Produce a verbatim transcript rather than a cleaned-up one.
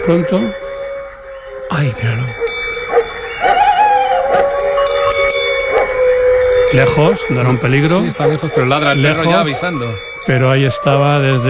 Pronto. Ay, míralo. Lejos, no era un peligro. Sí, está lejos, pero ladra el lejos, perro ya avisando. Pero ahí estaba desde